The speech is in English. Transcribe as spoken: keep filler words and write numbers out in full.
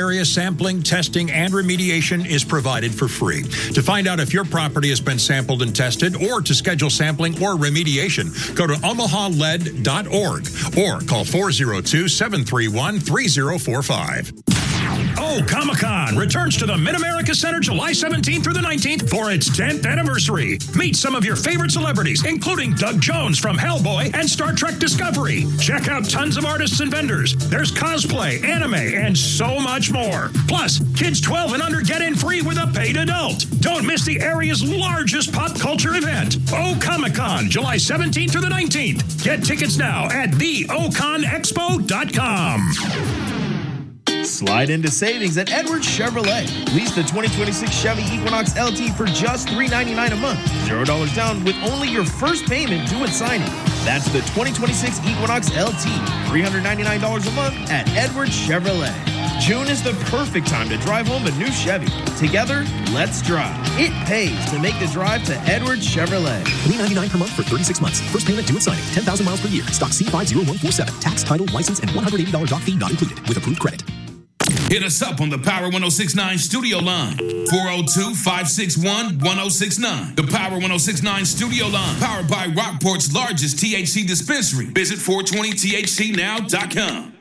area, sampling, testing, and remediation is provided for free. To find out if your property has been sampled and tested or to schedule sampling or remediation, go to omaha lead dot org or call four oh two, seven three one, three oh four five. Oh, Comic-Con returns to the Mid-America Center July seventeenth through the nineteenth for its tenth anniversary. Meet some of your favorite celebrities, including Doug Jones from Hellboy and Star Trek Discovery. Check out tons of artists and vendors. There's cosplay, anime, and so much more. Plus, kids twelve and under get in free with a paid adult. Don't miss the area's largest pop culture event. Oh, Comic-Con, July seventeenth through the nineteenth. Get tickets now at the o con expo dot com. Slide into savings at Edwards Chevrolet. Lease the twenty twenty-six Chevy Equinox L T for just three hundred ninety-nine dollars a month. zero dollars down with only your first payment due at signing. That's the twenty twenty-six Equinox L T. three hundred ninety-nine dollars a month at Edwards Chevrolet. June is the perfect time to drive home a new Chevy. Together, let's drive. It pays to make the drive to Edwards Chevrolet. three hundred ninety-nine dollars per month for thirty-six months. First payment due at signing. ten thousand miles per year. Stock C five zero one four seven. Tax, title, license, and one hundred eighty dollars doc fee not included with approved credit. Hit us up on the Power one oh six nine studio line, four oh two, five six one, one oh six nine. The Power one oh six nine studio line, powered by Rockport's largest T H C dispensary. Visit four twenty T H C now dot com.